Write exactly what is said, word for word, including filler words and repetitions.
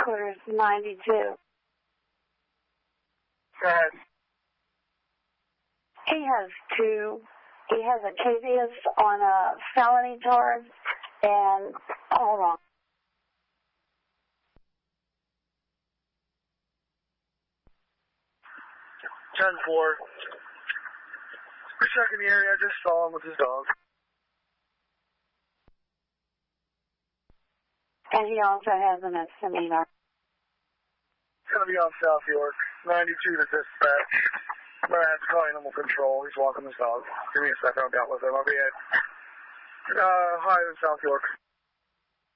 headquarters ninety-two. Go ahead. He has two. He has a caveus on a felony charge, and hold on. ten four. We're checking the area. I just saw him with his dog. And he also has a misdemeanor. It's going to be on South York. ninety-two to dispatch. I'm going to have to call animal control. He's walking his dog. Give me a second. I'll get with him. I'll be at uh, high in South York.